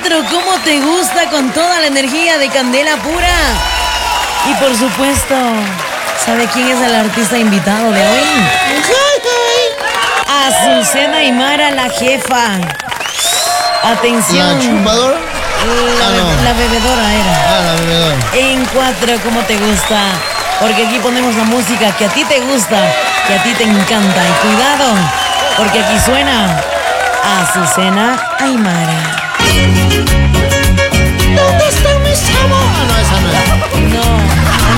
4, ¿cómo te gusta? Con toda la energía de Candela Pura. Y por supuesto, ¿sabe quién es el artista invitado de hoy? Azucena Aymara, la jefa. Atención. ¿La chupadora? La bebedora era. La bebedora. En 4, ¿cómo te gusta? Porque aquí ponemos la música que a ti te gusta, que a ti te encanta. Y cuidado, porque aquí suena Azucena Aymara. ¿Dónde están mis amores? No, esa no es. No,